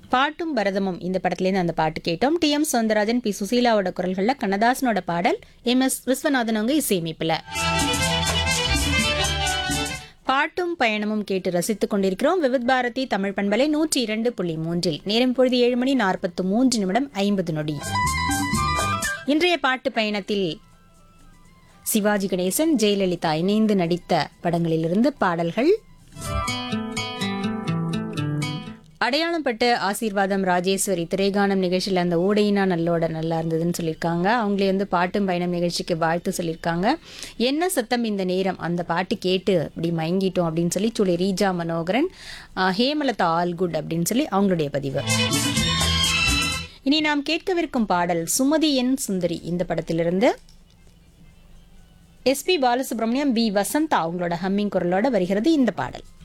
பாட்டும் பரதமும் இந்த படத்துலேருந்து அந்த பாட்டு கேட்டோம். டி.எம். சௌந்தரராஜன், பி. சுசீலாவோட குரல்களில் கண்ணதாசனோட பாடல், எம்.எஸ். விஸ்வநாதன் அவங்க இசையமைப்பில். பாட்டும் பயணமும் கேட்டு ரசித்துக் கொண்டிருக்கிறோம். விவித் பாரதி தமிழ் பண்பலை 102.3. நேரம் பொழுது 7:43:50. இன்றைய பாட்டு பயணத்தில் சிவாஜி கணேசன், ஜெயலலிதா இணைந்து நடித்த படங்களிலிருந்து பாடல்கள். அடையாளம் பட்டு ஆசீர்வாதம் ராஜேஸ்வரி திரைகானம் நிகழ்ச்சியில் அந்த ஓடையினா நல்லோட நல்லா இருந்ததுன்னு சொல்லியிருக்காங்க. அவங்களே வந்து பாட்டும் பயணம் நிகழ்ச்சிக்கு வாழ்த்து சொல்லியிருக்காங்க. என்ன சத்தம் இந்த நேரம், அந்த பாட்டு கேட்டு அப்படி மயங்கிட்டோம் அப்படின்னு சொல்லி ரீஜா மனோகரன், ஹேமலதா ஆல் குட் அப்படின்னு சொல்லி அவங்களுடைய பதிவு. இனி நாம் கேட்கவிருக்கும் பாடல் சுமதி என் சுந்தரி இந்த படத்திலிருந்து. எஸ்பி பாலசுப்ரமணியம், பி வசந்தா அவங்களோட ஹம்மிங் குரலோட வருகிறது இந்த பாடல்.